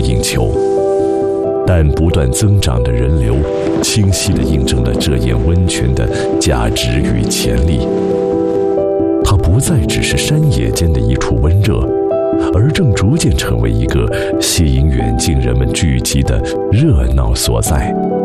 应求。但不断增长的人流，清晰地印证了这眼温泉的价值与潜力。它不再只是山野间的一处温热，而正逐渐成为一个吸引远近人们聚集的热闹所在。